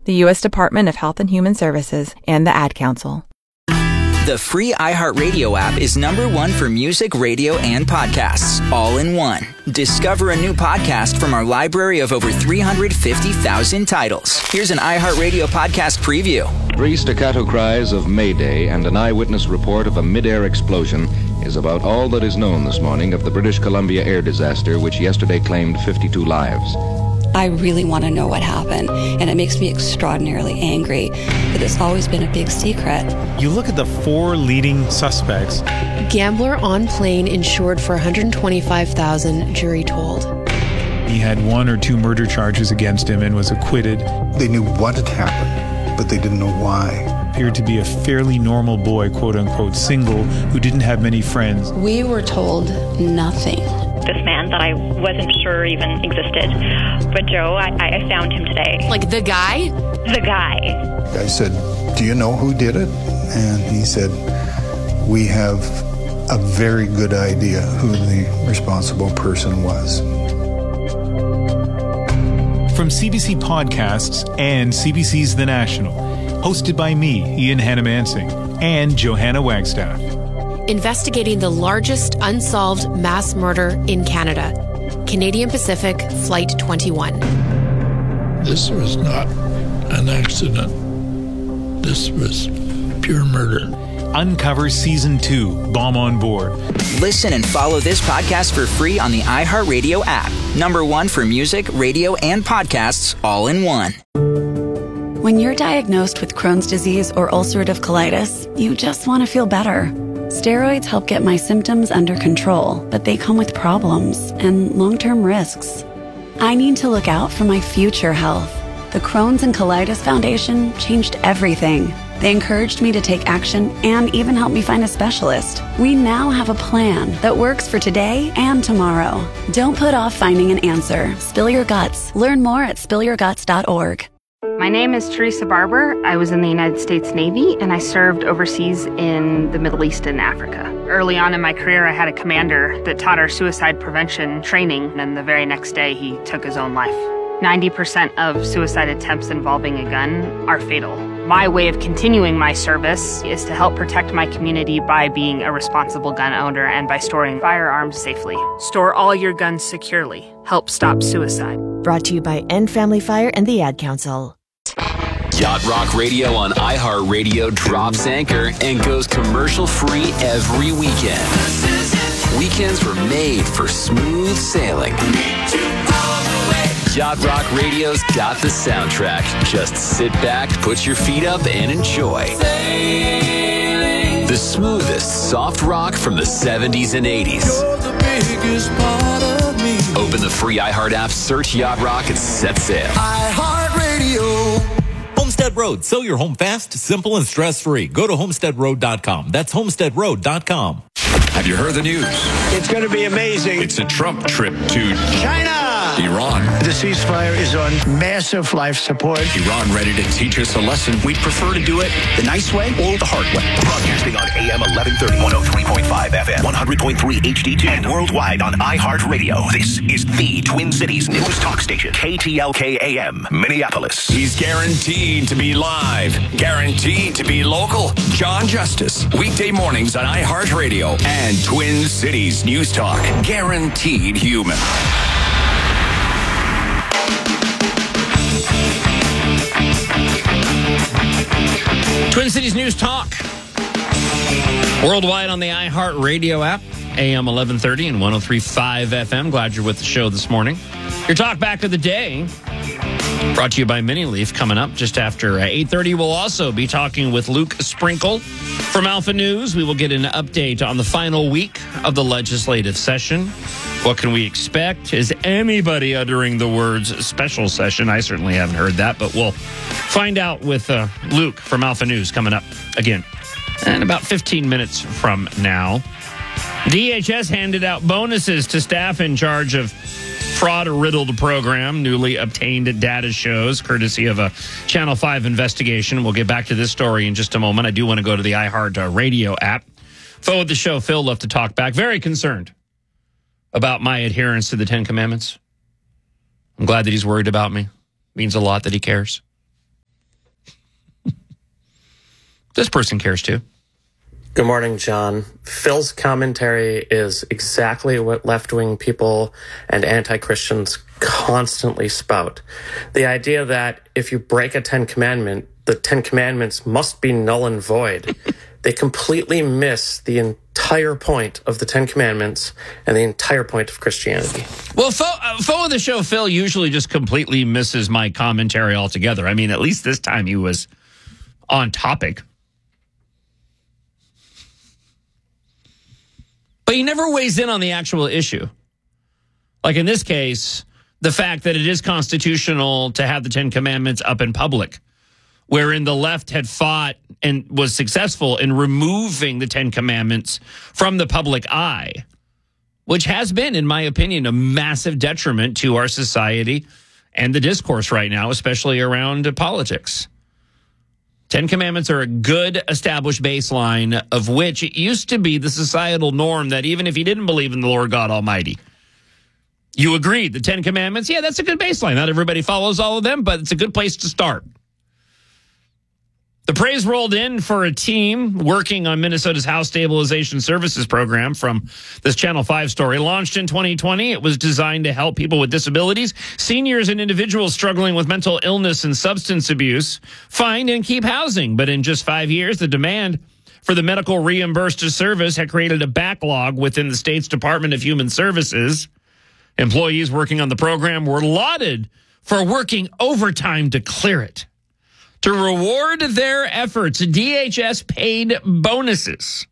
the U.S. Department of Health and Human Services, and the Ad Council. The free iHeartRadio app is #1 for music, radio, and podcasts, all in one. Discover a new podcast from our library of over 350,000 titles. Here's an iHeartRadio podcast preview. 3 staccato cries of Mayday and an eyewitness report of a mid-air explosion is about all that is known this morning of the British Columbia air disaster, which yesterday claimed 52 lives. I really want to know what happened, and it makes me extraordinarily angry that it's always been a big secret. You look at the 4 leading suspects. Gambler on plane insured for $125,000, jury told. He had 1 or 2 murder charges against him and was acquitted. They knew what had happened, but they didn't know why. Appeared to be a fairly normal boy, quote-unquote, single, who didn't have many friends. We were told nothing. This man that I wasn't sure even existed. But Joe, I found him today. Like the guy? The guy. I said, "Do you know who did it?" And he said, "We have a very good idea who the responsible person was." From CBC Podcasts and CBC's The National, hosted by me, Ian Hannamansing, and Johanna Wagstaff. Investigating the largest unsolved mass murder in Canada. Canadian Pacific Flight 21. This was not an accident. This was pure murder. Uncover Season 2, Bomb on Board. Listen and follow this podcast for free on the iHeartRadio app. #1 for music, radio, and podcasts, all in one. When you're diagnosed with Crohn's disease or ulcerative colitis, you just want to feel better. Steroids help get my symptoms under control, but they come with problems and long-term risks. I need to look out for my future health. The Crohn's and Colitis Foundation changed everything. They encouraged me to take action and even helped me find a specialist. We now have a plan that works for today and tomorrow. Don't put off finding an answer. Spill your guts. Learn more at spillyourguts.org. My name is Teresa Barber. I was in the United States Navy, and I served overseas in the Middle East and Africa. Early on in my career, I had a commander that taught our suicide prevention training, and the very next day, he took his own life. 90% of suicide attempts involving a gun are fatal. My way of continuing my service is to help protect my community by being a responsible gun owner and by storing firearms safely. Store all your guns securely. Help stop suicide. Brought to you by End Family Fire and the Ad Council. Yacht Rock Radio on iHeartRadio drops anchor and goes commercial-free every weekend. Weekends were made for smooth sailing. Yacht Rock Radio's got the soundtrack. Just sit back, put your feet up, and enjoy. The smoothest soft rock from the 70s and 80s. Open the free iHeart app, search Yacht Rock, and set sail. iHeartRadio. Homestead Road. Sell your home fast, simple, and stress-free. Go to homesteadroad.com. That's homesteadroad.com. Have you heard the news? It's going to be amazing. It's a Trump trip to China. Iran. The ceasefire is on massive life support. Iran ready to teach us a lesson. We'd prefer to do it the nice way or the hard way. Broadcasting on AM 1130, 103.5 FM, 100.3 HD2, and worldwide on iHeartRadio. This is the Twin Cities news talk station, KTLK AM, Minneapolis. He's guaranteed to be live, guaranteed to be local. John Justice, weekday mornings on iHeartRadio and Twin Cities News Talk. Guaranteed human. Twin Cities News Talk. Worldwide on the iHeartRadio app, AM 1130 and 103.5 FM. Glad you're with the show this morning. Your talk back of the day, brought to you by Mini Leaf, coming up just after 8:30. We'll also be talking with Luke Sprinkle from Alpha News. We will get an update on the final week of the legislative session. What can we expect? Is anybody uttering the words special session? I certainly haven't heard that, but we'll find out with Luke from Alpha News coming up again in about 15 minutes from now. DHS handed out bonuses to staff in charge of fraud-riddled program. Newly obtained data shows, courtesy of a Channel 5 investigation. We'll get back to this story in just a moment. I do want to go to the iHeartRadio app. Forward the show, Phil left to talk back. Very concerned about my adherence to the Ten Commandments. I'm glad that he's worried about me. Means a lot that he cares. This person cares too. Good morning, John. Phil's commentary is exactly what left-wing people and anti-Christians constantly spout. The idea that if you break a Ten Commandment, the Ten Commandments must be null and void. They completely miss the entire point of the Ten Commandments and the entire point of Christianity. Well, foe of the show, Phil, usually just completely misses my commentary altogether. I mean, at least this time he was on topic. But he never weighs in on the actual issue. Like in this case, the fact that it is constitutional to have the Ten Commandments up in public, wherein the left had fought and was successful in removing the Ten Commandments from the public eye, which has been, in my opinion, a massive detriment to our society and the discourse right now, especially around politics. Ten Commandments are a good established baseline of which it used to be the societal norm that even if you didn't believe in the Lord God Almighty, you agreed the Ten Commandments, yeah, that's a good baseline. Not everybody follows all of them, but it's a good place to start. The praise rolled in for a team working on Minnesota's House Stabilization Services program from this Channel 5 story. Launched in 2020, it was designed to help people with disabilities, seniors, and individuals struggling with mental illness and substance abuse find and keep housing. But in just 5 years, the demand for the medical reimbursed service had created a backlog within the state's Department of Human Services. Employees working on the program were lauded for working overtime to clear it. To reward their efforts, DHS paid bonuses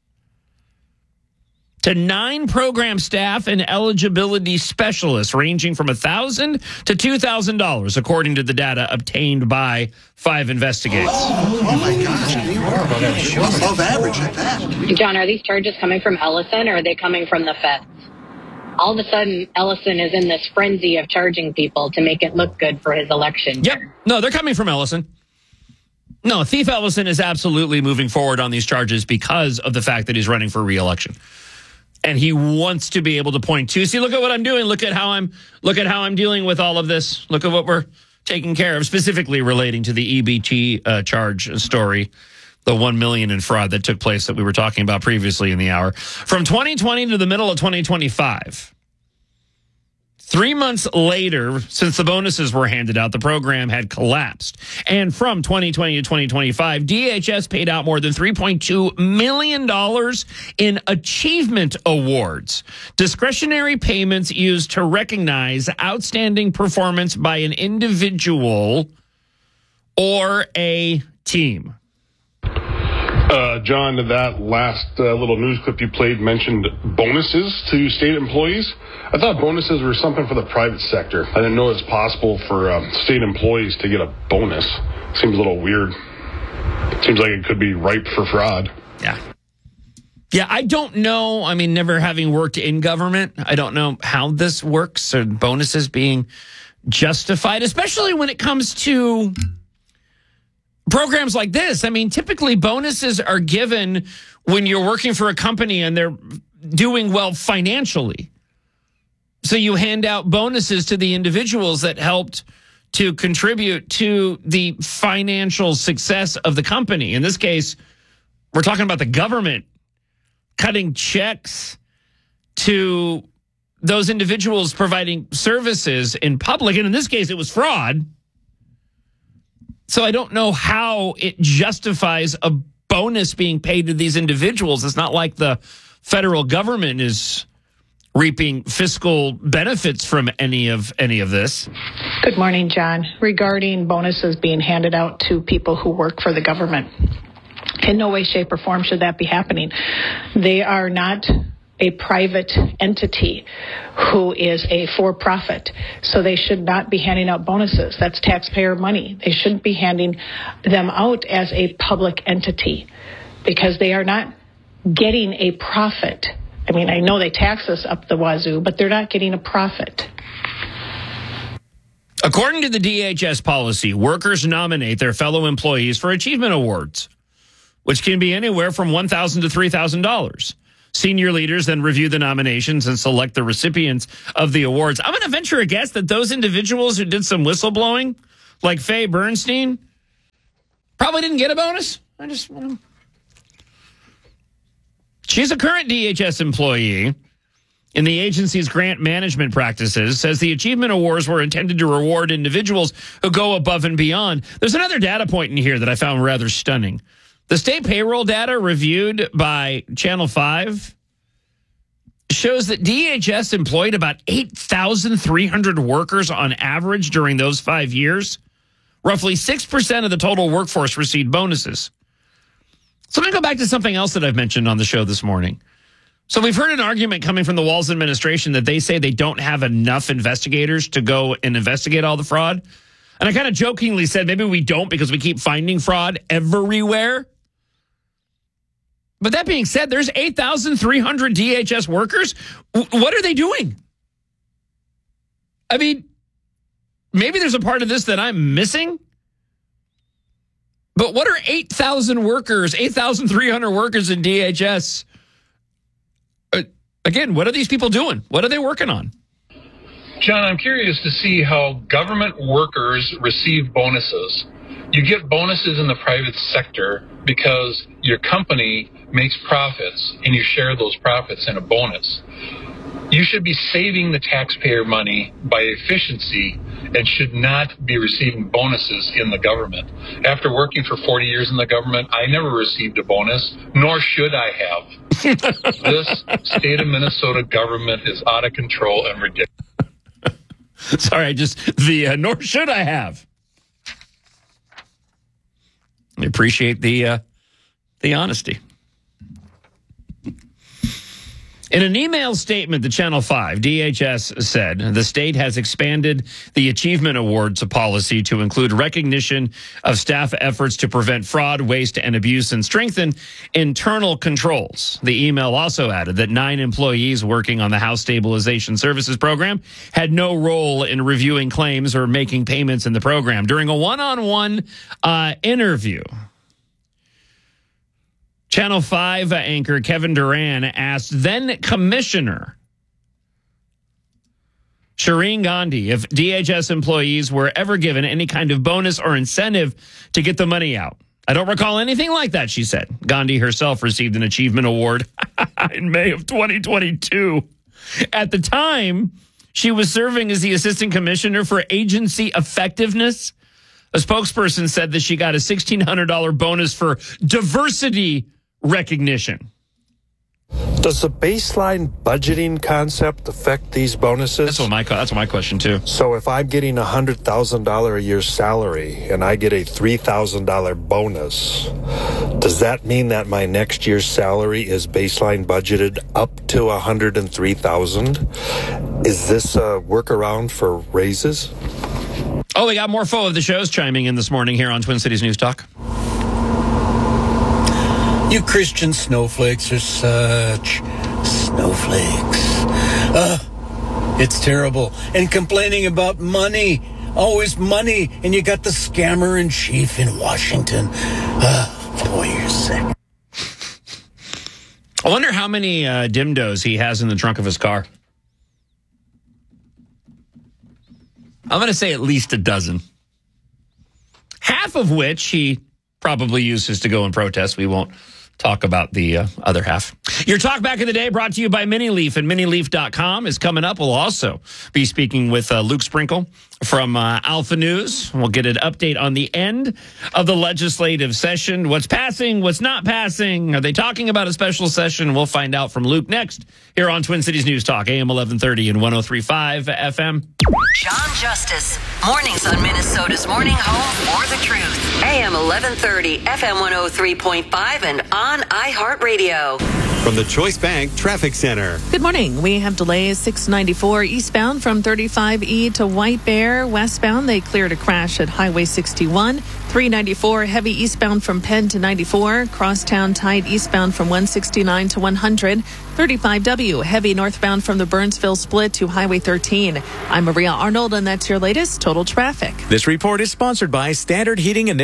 to 9 program staff and eligibility specialists, ranging from $1,000 to $2,000, according to the data obtained by 5 investigators. Oh my gosh, you are above average at that. John, are these charges coming from Ellison or are they coming from the feds? All of a sudden, Ellison is in this frenzy of charging people to make it look good for his election. Yep. No, they're coming from Ellison. No, Thief Ellison is absolutely moving forward on these charges because of the fact that he's running for re-election. And he wants to be able to point to, see, look at what I'm doing. Look at how I'm dealing with all of this. Look at what we're taking care of, specifically relating to the EBT charge story, the $1 million in fraud that took place that we were talking about previously in the hour. From 2020 to the middle of 2025, 3 months later, since the bonuses were handed out, the program had collapsed. And from 2020 to 2025, DHS paid out more than $3.2 million in achievement awards, discretionary payments used to recognize outstanding performance by an individual or a team. John, that last little news clip you played mentioned bonuses to state employees. I thought bonuses were something for the private sector. I didn't know it's possible for state employees to get a bonus. Seems a little weird. Seems like it could be ripe for fraud. Yeah, I don't know. I mean, never having worked in government, I don't know how this works or bonuses being justified, especially when it comes to programs like this. I mean, typically bonuses are given when you're working for a company and they're doing well financially. So you hand out bonuses to the individuals that helped to contribute to the financial success of the company. In this case, we're talking about the government cutting checks to those individuals providing services in public. And in this case, it was fraud. So I don't know how it justifies a bonus being paid to these individuals. It's not like the federal government is reaping fiscal benefits from any of this. Good morning, John. Regarding bonuses being handed out to people who work for the government, in no way, shape, or form should that be happening. They are not a private entity who is a for-profit, so they should not be handing out bonuses. That's taxpayer money. They shouldn't be handing them out as a public entity because they are not getting a profit. I mean, I know they tax us up the wazoo, but they're not getting a profit. According to the DHS policy, workers nominate their fellow employees for achievement awards, which can be anywhere from $1,000 to $3,000. Senior leaders then review the nominations and select the recipients of the awards. I'm going to venture a guess that those individuals who did some whistleblowing, like Faye Bernstein, probably didn't get a bonus. She's a current DHS employee in the agency's grant management practices, says the achievement awards were intended to reward individuals who go above and beyond. There's another data point in here that I found rather stunning. The state payroll data reviewed by Channel 5 shows that DHS employed about 8,300 workers on average during those 5 years. Roughly 6% of the total workforce received bonuses. So I'm going to go back to something else that I've mentioned on the show this morning. So we've heard an argument coming from the Walz administration that they say they don't have enough investigators to go and investigate all the fraud. And I kind of jokingly said maybe we don't because we keep finding fraud everywhere. But that being said, there's 8,300 DHS workers. What are they doing? I mean, maybe there's a part of this that I'm missing. But what are 8,000 workers, 8,300 workers in DHS? Again, what are these people doing? What are they working on? John, I'm curious to see how government workers receive bonuses. You get bonuses in the private sector because your company makes profits and you share those profits in a bonus. You should be saving the taxpayer money by efficiency and should not be receiving bonuses in the government. After working for 40 years in the government, I never received a bonus, nor should I have. This state of Minnesota government is out of control and ridiculous. Sorry, nor should I have. I appreciate the honesty. In an email statement to Channel 5, DHS said the state has expanded the Achievement Awards policy to include recognition of staff efforts to prevent fraud, waste, and abuse and strengthen internal controls. The email also added that 9 employees working on the House Stabilization Services Program had no role in reviewing claims or making payments in the program. During a one-on-one interview, Channel 5 anchor Kevin Duran asked then Commissioner Shireen Gandhi if DHS employees were ever given any kind of bonus or incentive to get the money out. I don't recall anything like that, she said. Gandhi herself received an achievement award in May of 2022. At the time, she was serving as the Assistant Commissioner for Agency Effectiveness. A spokesperson said that she got a $1,600 bonus for diversity recognition. Does the baseline budgeting concept affect these bonuses? That's my question too. So if I'm getting a $100,000 a year salary and I get a $3,000 bonus, does that mean that my next year's salary is baseline budgeted up to $103,000? Is this a workaround for raises? Oh, we got more foe of the shows chiming in this morning here on Twin Cities News Talk. You Christian snowflakes are such snowflakes. It's terrible. And complaining about money. Always money. And you got the scammer in chief in Washington. Boy, you're sick. I wonder how many dimdos he has in the trunk of his car. I'm going to say at least a dozen. Half of which he probably uses to go and protest. We won't talk about the other half. Your talk back in the day brought to you by Mini-Leaf, and MiniLeaf.com is coming up. We'll also be speaking with Luke Sprinkle from Alpha News. We'll get an update on the end of the legislative session. What's passing, what's not passing. Are they talking about a special session? We'll find out from Luke next here on Twin Cities News Talk, AM 1130 and 103.5 FM. John Justice, mornings on Minnesota's Morning Home for the Truth. AM 1130, FM 103.5, and on iHeartRadio. From the Choice Bank Traffic Center. Good morning. We have delays 694 eastbound from 35E to White Bear. Westbound, they cleared a crash at Highway 61. 394 heavy eastbound from Penn to 94. Crosstown tight eastbound from 169 to 100. 35W heavy northbound from the Burnsville split to Highway 13. I'm Maria Arnold, and that's your latest total traffic. This report is sponsored by Standard Heating and Air Conditioning.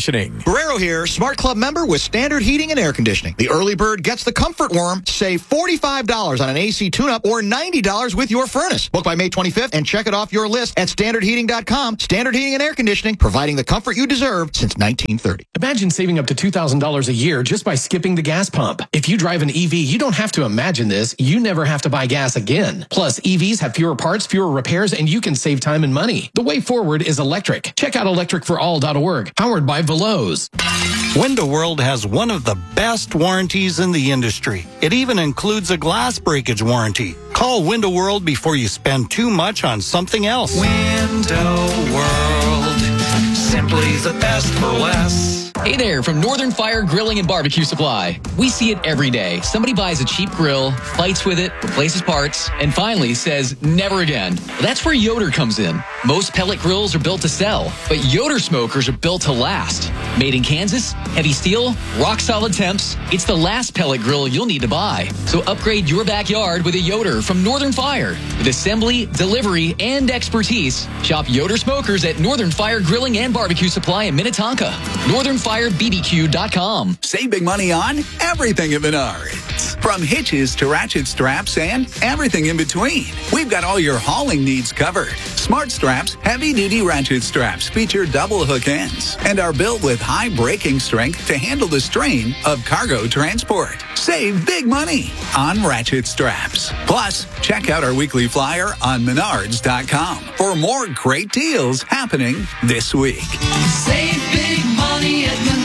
conditioning. Barrero here, Smart Club member with Standard Heating and Air Conditioning. The early bird gets the comfort worm. Save $45 on an AC tune-up or $90 with your furnace. Book by May 25th and check it off your list at standardheating.com. Standard Heating and Air Conditioning, providing the comfort you deserve since 1930. Imagine saving up to $2,000 a year just by skipping the gas pump. If you drive an EV, you don't have to imagine this. You never have to buy gas again. Plus, EVs have fewer parts, fewer repairs, and you can save time and money. The way forward is electric. Check out electricforall.org, powered by Veloz. Window World has one of the best warranties in the industry. It even includes a glass breakage warranty. Call Window World before you spend too much on something else. Window World, simply the best for less. Hey there, from Northern Fire Grilling and Barbecue Supply. We see it every day. Somebody buys a cheap grill, fights with it, replaces parts, and finally says, never again. Well, that's where Yoder comes in. Most pellet grills are built to sell, but Yoder smokers are built to last. Made in Kansas, heavy steel, rock-solid temps, it's the last pellet grill you'll need to buy. So upgrade your backyard with a Yoder from Northern Fire. With assembly, delivery, and expertise, shop Yoder smokers at Northern Fire Grilling and Barbecue Supply in Minnetonka. NorthernFireBBQ.com. Save big money on everything at Menards. From hitches to ratchet straps and everything in between. We've got all your hauling needs covered. Smart Straps heavy-duty ratchet straps feature double hook ends and are built with high braking strength to handle the strain of cargo transport. Save big money on ratchet straps. Plus, check out our weekly flyer on Menards.com for more great deals happening this week. Save big money at Menards.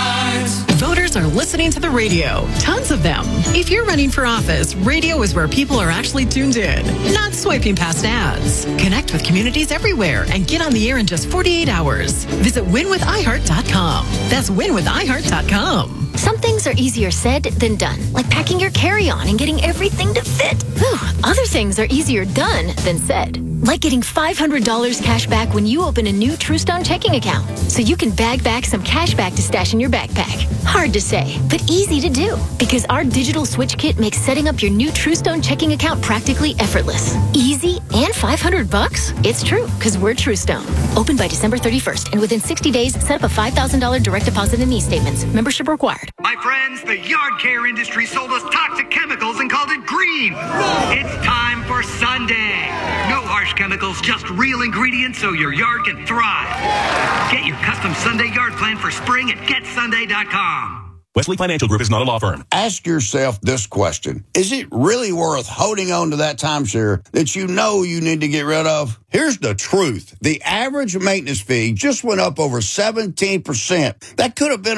Voters are listening to the radio. Tons of them. If you're running for office, radio is where people are actually tuned in, not swiping past ads. Connect with communities everywhere and get on the air in just 48 hours. Visit winwithiheart.com. That's winwithiheart.com. Some things are easier said than done, like packing your carry-on and getting everything to fit. Whew. Other things are easier done than said, like getting $500 cash back when you open a new TrueStone checking account, so you can bag back some cash back to stash in your backpack. Hard to say, but easy to do, because our digital switch kit makes setting up your new TrueStone checking account practically effortless. Easy and $500? It's true, because we're TrueStone. Open by December 31st, and within 60 days, set up a $5,000 direct deposit and e-statements. Membership required. My friends, the yard care industry sold us toxic chemicals and called it green. It's time for Sunday. No harsh chemicals, just real ingredients so your yard can thrive. Get your custom Sunday yard plan for spring at GetSunday.com. Wesley Financial Group is not a law firm. Ask yourself this question. Is it really worth holding on to that timeshare that you know you need to get rid of? Here's the truth. The average maintenance fee just went up over 17%. That could have been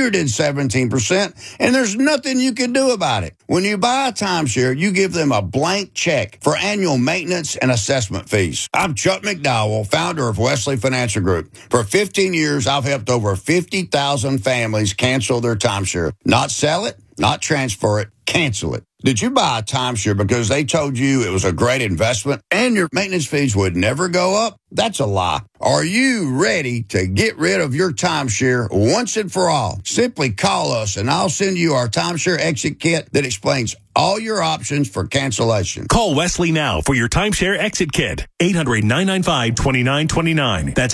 117%, and there's nothing you can do about it. When you buy a timeshare, you give them a blank check for annual maintenance and assessment fees. I'm Chuck McDowell, founder of Wesley Financial Group. For 15 years, I've helped over 50,000 families cancel their timeshare. Not sell it, not transfer it, cancel it. Did you buy a timeshare because they told you it was a great investment and your maintenance fees would never go up? That's a lie. Are you ready to get rid of your timeshare once and for all? Simply call us and I'll send you our timeshare exit kit that explains all your options for cancellation. Call Wesley now for your timeshare exit kit. 800-995-2929. That's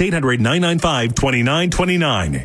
800-995-2929.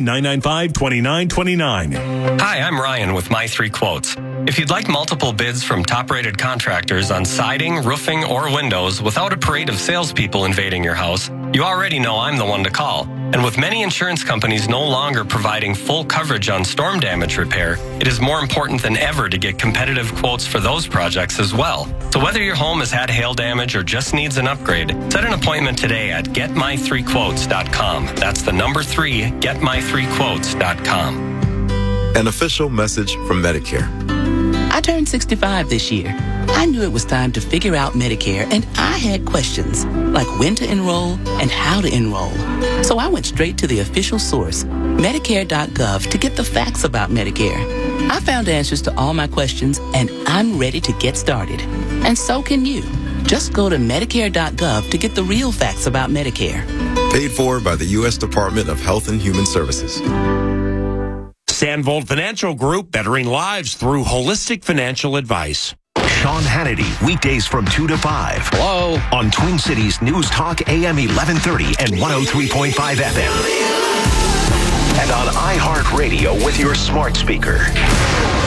800-995-2929. Hi, I'm Ryan with My Three Quotes. If you'd like multiple bids from top-rated contractors on siding, roofing, or windows without a parade of salespeople invading your house, you already know I'm the one to call. And with many insurance companies no longer providing full coverage on storm damage repair, it is more important than ever to get competitive quotes for those projects as well. So whether your home has had hail damage or just needs an upgrade, set an appointment today at GetMy3Quotes.com. That's the number 3, GetMy3Quotes.com. An official message from Medicare. I turned 65 this year. I knew it was time to figure out Medicare, and I had questions, like when to enroll and how to enroll. So I went straight to the official source, Medicare.gov, to get the facts about Medicare. I found answers to all my questions, and I'm ready to get started. And so can you. Just go to Medicare.gov to get the real facts about Medicare. Paid for by the U.S. Department of Health and Human Services. Sandvold Financial Group, bettering lives through holistic financial advice. Sean Hannity, weekdays from 2 to 5. Hello. On Twin Cities News Talk AM 1130 and 103.5 FM. and on iHeartRadio with your smart speaker.